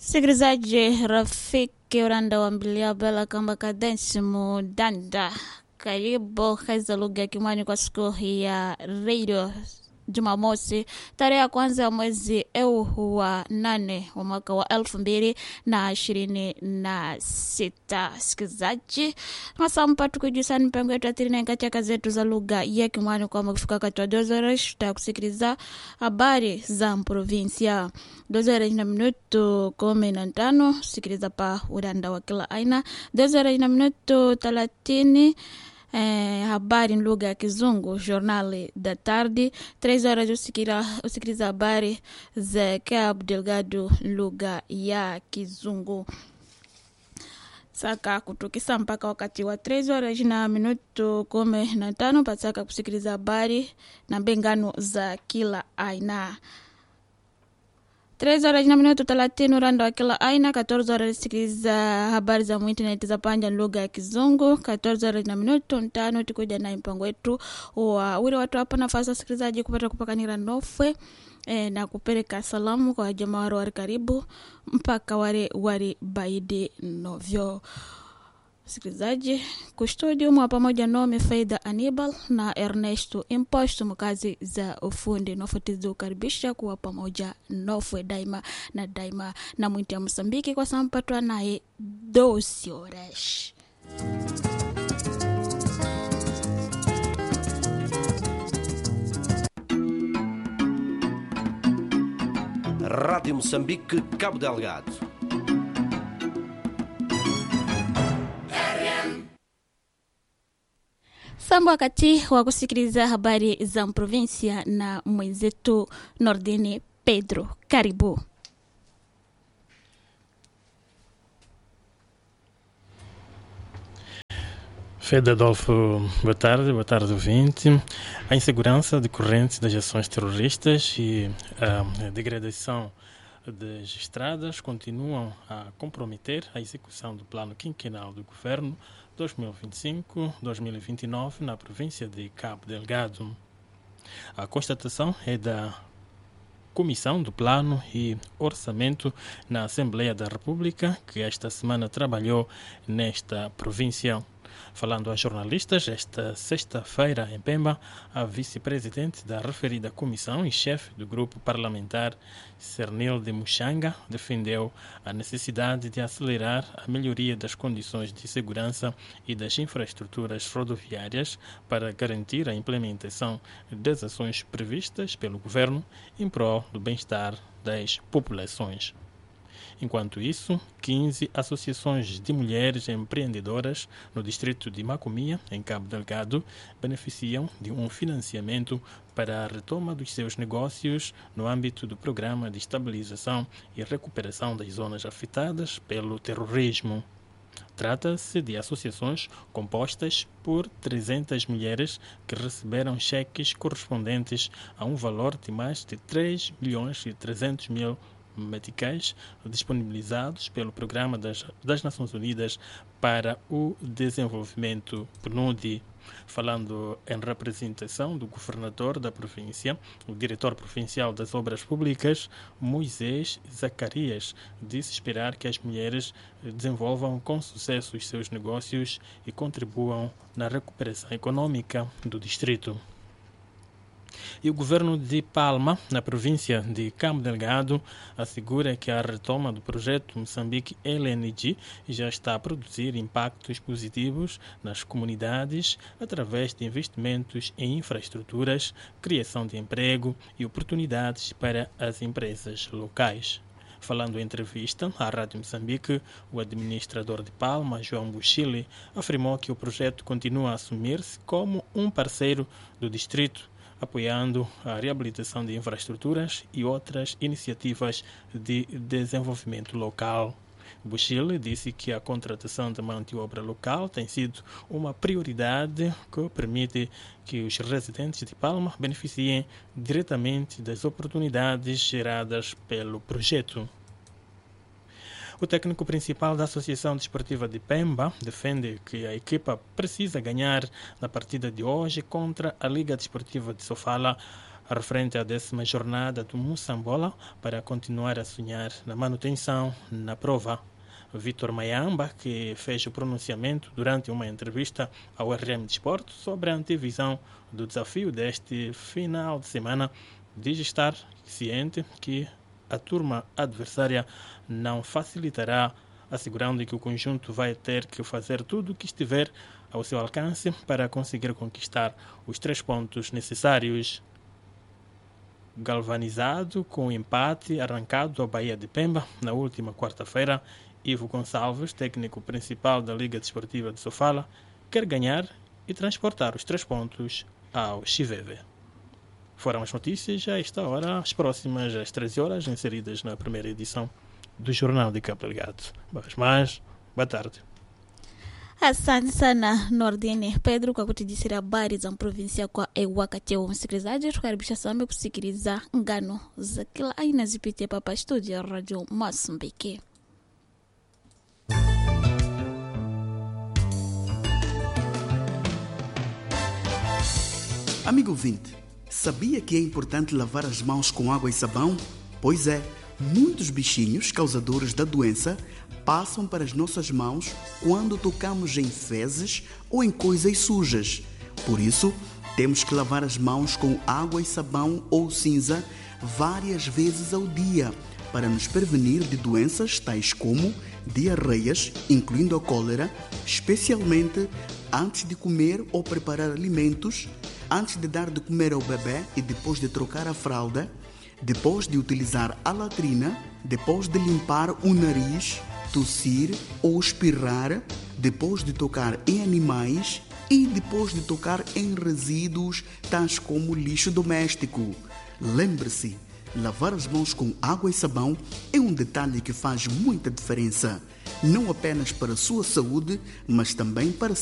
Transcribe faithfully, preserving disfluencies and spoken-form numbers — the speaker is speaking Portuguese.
Msikilizaji rafiki uranda wa mbilia bela kamba kadensi mudanda, karibu kaza lugha ya Kimwani kwa siku ya radio Jumamosi tarehe ya kwanza ya mwezi eu wa nane wa mwaka wa elfu mbili na ishirini na sita. Sikizaji masampa tukujusani mpengo yetu atiri na katika zetu za lugha ya Kimwani kwa makifika katua dozoresh takusikiliza habari za provinsia. Dozore na minuto kumi na tano sikiliza pa uranda wa kila aina. Dozore na minuto talatini Eh, habari ni lugha ya Kizungu, jornali da tarde. Três horas usikiliza habari za Cabo Delgado, lugha ya Kizungu. Saka kutukisa mpaka wakati wa três horas na minuto kumi na tano pasaka kusikiliza habari na mbengano za kila aina. três horas na minuto thelathini uranda wa kila aina. quatorze horas sikiliza habari za internet za panja lugha ya Kizungu. quatorze horas na minuto tano tukuja na mpango wetu wa wale watu hapa nafasi wasikilizaji kupata kupakanira nofwe e, na kupeleka salamu kwa jamaa waro wari karibu mpaka wale wari baidi novyo. Sikilizaji kustudio mwa pamoja nome Faida Anibal na Ernesto Imposto mkazi za ufundi nofutizu karibisha kuwa pamoja nofwe daima na daima na mwinti ya Msambiki kwa sampatwa nae dosi oresh. Rádio Moçambique, Cabo Delgado. Sambo wakati wa kusikiliza habari za provinsia na mwenzetu Nordini Pedro. Karibu. Fede Adolfo, boa tarde, boa tarde ouvinte. A insegurança decorrente das ações terroristas e a degradação das estradas continuam a comprometer a execução do plano quinquenal do governo dois mil e vinte e cinco a dois mil e vinte e nove na província de Cabo Delgado. A constatação é da Comissão do Plano e Orçamento na Assembleia da República, que esta semana trabalhou nesta província. Falando a jornalistas, esta sexta-feira em Pemba, a vice-presidente da referida comissão e chefe do grupo parlamentar, Cernil de Muxanga, defendeu a necessidade de acelerar a melhoria das condições de segurança e das infraestruturas rodoviárias para garantir a implementação das ações previstas pelo governo em prol do bem-estar das populações. Enquanto isso, quinze associações de mulheres empreendedoras no distrito de Macomia, em Cabo Delgado, beneficiam de um financiamento para a retoma dos seus negócios no âmbito do Programa de Estabilização e Recuperação das Zonas Afetadas pelo Terrorismo. Trata-se de associações compostas por trezentas mulheres que receberam cheques correspondentes a um valor de mais de três milhões e trezentos mil meticais disponibilizados pelo Programa das, das Nações Unidas para o Desenvolvimento, P N U D. Falando em representação do governador da província, o diretor provincial das Obras Públicas, Moisés Zacarias, disse esperar que as mulheres desenvolvam com sucesso os seus negócios e contribuam na recuperação econômica do distrito. E o governo de Palma, na província de Cabo Delgado, assegura que a retoma do projeto Moçambique L N G já está a produzir impactos positivos nas comunidades através de investimentos em infraestruturas, criação de emprego e oportunidades para as empresas locais. Falando em entrevista à Rádio Moçambique, o administrador de Palma, João Buchile, afirmou que o projeto continua a assumir-se como um parceiro do distrito, apoiando a reabilitação de infraestruturas e outras iniciativas de desenvolvimento local. Buchile disse que a contratação de mão de obra local tem sido uma prioridade que permite que os residentes de Palma beneficiem diretamente das oportunidades geradas pelo projeto. O técnico principal da Associação Desportiva de Pemba defende que a equipa precisa ganhar na partida de hoje contra a Liga Desportiva de Sofala referente à décima jornada do Moçambola para continuar a sonhar na manutenção na prova. Vitor Mayamba, que fez o pronunciamento durante uma entrevista ao R M Desporto sobre a antevisão do desafio deste final de semana, diz estar ciente que a turma adversária não facilitará, assegurando que o conjunto vai ter que fazer tudo o que estiver ao seu alcance para conseguir conquistar os três pontos necessários. Galvanizado com o empate arrancado ao Bahia de Pemba na última quarta-feira, Ivo Gonçalves, técnico principal da Liga Desportiva de Sofala, quer ganhar e transportar os três pontos ao Chiveve. Foram as notícias a esta hora, as próximas às treze horas, inseridas na primeira edição do Jornal de Cabo Delgado. Mas, mas, boa tarde. Asante sana Nordine Pedro kwa kutujisira habari za provinsia kwa wakati huu. Msikilizaji, tukaribisha sana kusikiliza ngano za kila aina zipitia papa studio ya Radio Mozambique. Amigo ouvinte, sabia que é importante lavar as mãos com água e sabão? Pois é, muitos bichinhos causadores da doença passam para as nossas mãos quando tocamos em fezes ou em coisas sujas. Por isso, temos que lavar as mãos com água e sabão ou cinza várias vezes ao dia para nos prevenir de doenças tais como diarreias, incluindo a cólera, especialmente antes de comer ou preparar alimentos, antes de dar de comer ao bebê e depois de trocar a fralda, depois de utilizar a latrina, depois de limpar o nariz, tossir ou espirrar, depois de tocar em animais e depois de tocar em resíduos tais como lixo doméstico. Lembre-se, lavar as mãos com água e sabão é um detalhe que faz muita diferença, não apenas para a sua saúde, mas também para